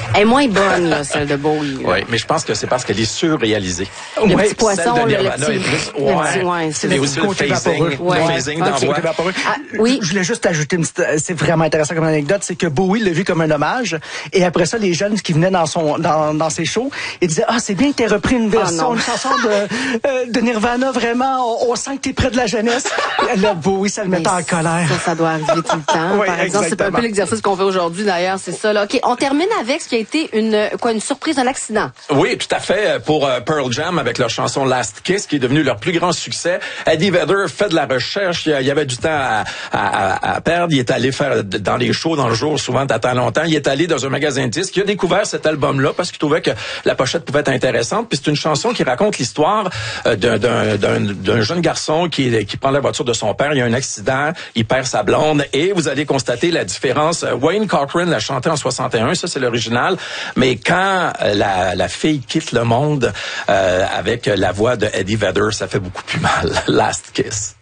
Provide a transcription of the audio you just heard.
Elle est moins bonne, là, celle de Bowie. Oui, mais je pense que c'est parce qu'elle est surréalisée. Le petit poisson, celle de le Nirvana petit... est plus, c'est mais le aussi petit le côté phasing, vaporeux. le phasing dans la voix. oui. Je voulais juste ajouter c'est vraiment intéressant comme anecdote, c'est que Bowie l'a vu comme un hommage, et après ça, les jeunes qui venaient dans ses shows, ils disaient, c'est bien que t'aies repris une version, une chanson de Nirvana, vraiment, on sent que t'es près de la jeunesse. Là, Bowie, ça le mettait en colère. Ça doit arriver tout le temps. Oui, par exemple, c'est un peu l'exercice qu'on fait aujourd'hui, d'ailleurs, c'est ça, là. OK, on termine avec ce qui a été une surprise, un accident. Oui, tout à fait, pour Pearl Jam avec leur chanson Last Kiss, qui est devenu leur plus grand succès. Eddie Vedder fait de la recherche, il y avait du temps à perdre, il est allé faire dans les shows dans le jour, souvent t'attends longtemps, il est allé dans un magasin de disques, il a découvert cet album-là parce qu'il trouvait que la pochette pouvait être intéressante, puis c'est une chanson qui raconte l'histoire d'un jeune garçon qui prend la voiture de son père, il y a un accident, il perd sa blonde, et vous allez constater la différence. Wayne Cochran l'a chanté en 61, ça c'est l'original, mais quand la fille quitte le monde avec la voix de Eddie Vedder, ça fait beaucoup plus mal. Last Kiss.